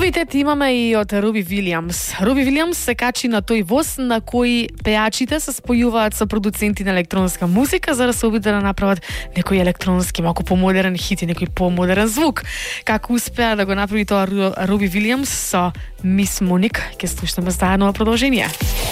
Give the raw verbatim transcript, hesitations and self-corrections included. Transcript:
Новитет имаме и од Руби Вилијамс. Руби Вилијамс се качи на тој воз на кој пејачите се спојуваат со продуценти на електронска музика за да се обидат да направат некој електронски, малку помодерен хит и некој помодерен звук. Како успеа да го направи тоа Руби Вилијамс со Мис Моник, ќе слушнеме заедно во продолжение.